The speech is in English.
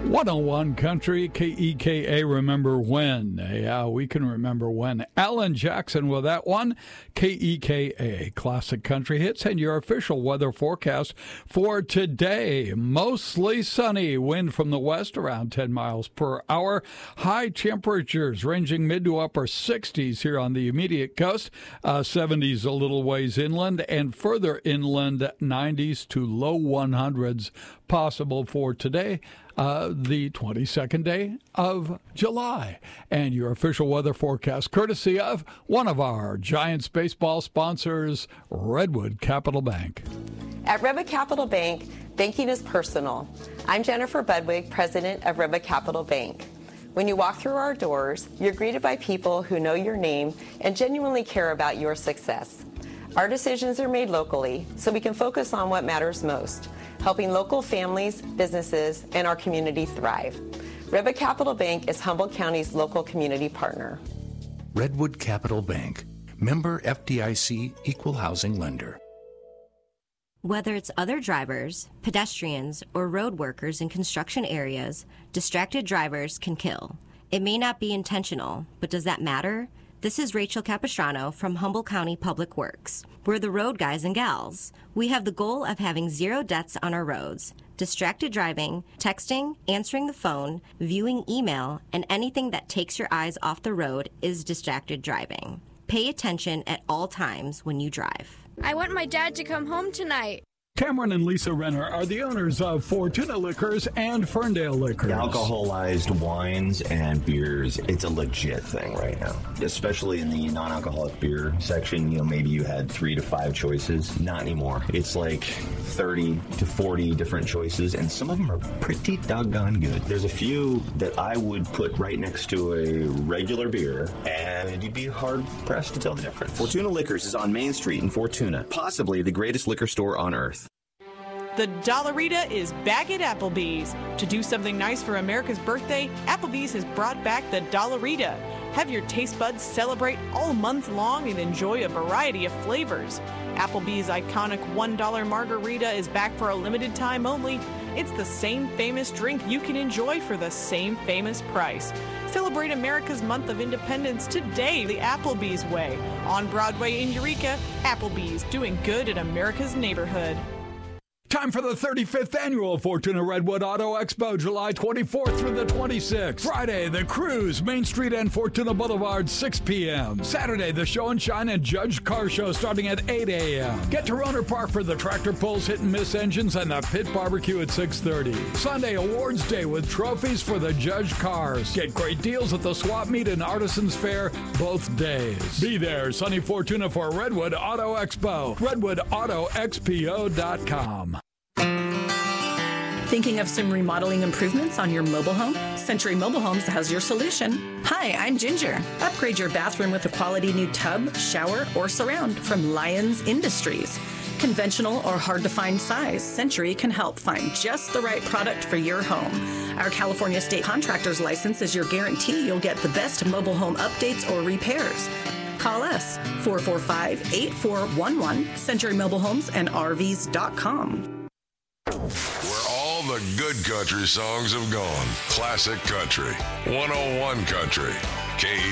101 Country, KEKA, Remember When. Yeah, we can remember when. Alan Jackson with that one. KEKA, Classic Country Hits, and your official weather forecast for today. Mostly sunny, wind from the west around 10 miles per hour. High temperatures ranging mid to upper 60s here on the immediate coast. 70s a little ways inland, and further inland 90s to low 100s possible for today. The 22nd day of July. And your official weather forecast courtesy of one of our Giants baseball sponsors, Redwood Capital Bank. At Redwood Capital Bank, banking is personal. I'm Jennifer Budwig, president of Redwood Capital Bank. When you walk through our doors, you're greeted by people who know your name and genuinely care about your success. Our decisions are made locally, so we can focus on what matters most, helping local families, businesses, and our community thrive. Redwood Capital Bank is Humboldt County's local community partner. Redwood Capital Bank, member FDIC, equal housing lender. Whether it's other drivers, pedestrians, or road workers in construction areas, distracted drivers can kill. It may not be intentional, but does that matter? This is Rachel Capistrano from Humboldt County Public Works. We're the road guys and gals. We have the goal of having 0 deaths on our roads. Distracted driving, texting, answering the phone, viewing email, and anything that takes your eyes off the road is distracted driving. Pay attention at all times when you drive. I want my dad to come home tonight. Cameron and Lisa Renner are the owners of Fortuna Liquors and Ferndale Liquors. Alcoholized wines and beers, it's a legit thing right now. Especially in the non-alcoholic beer section, maybe you had 3 to 5 choices. Not anymore. It's like 30 to 40 different choices, and some of them are pretty doggone good. There's a few that I would put right next to a regular beer, and you'd be hard-pressed to tell the difference. Fortuna Liquors is on Main Street in Fortuna, possibly the greatest liquor store on earth. The Dollarita is back at Applebee's. To do something nice for America's birthday, Applebee's has brought back the Dollarita. Have your taste buds celebrate all month long and enjoy a variety of flavors. Applebee's iconic $1 margarita is back for a limited time only. It's the same famous drink you can enjoy for the same famous price. Celebrate America's month of independence today the Applebee's way. On Broadway in Eureka, Applebee's, doing good in America's neighborhood. Time for the 35th annual Fortuna Redwood Auto Expo, July 24th through the 26th. Friday, the Cruise, Main Street and Fortuna Boulevard, 6 p.m. Saturday, the Show and Shine and Judge Car Show starting at 8 a.m. Get to Roner Park for the Tractor Pulls, Hit and Miss Engines, and the Pit Barbecue at 6:30. Sunday, Awards Day with trophies for the Judge Cars. Get great deals at the Swap Meet and Artisans Fair both days. Be there, sunny Fortuna, for Redwood Auto Expo. RedwoodAutoXPO.com. Thinking of some remodeling improvements on your mobile home? Century Mobile Homes has your solution. Hi, I'm Ginger. Upgrade your bathroom with a quality new tub, shower, or surround from Lyons Industries. Conventional or hard-to-find size, Century can help find just the right product for your home. Our California State Contractor's License is your guarantee you'll get the best mobile home updates or repairs. Call us, 445-8411, Century Mobile Homes and RVs.com. Where all the good country songs have gone. Classic Country. 101 Country. KEKA.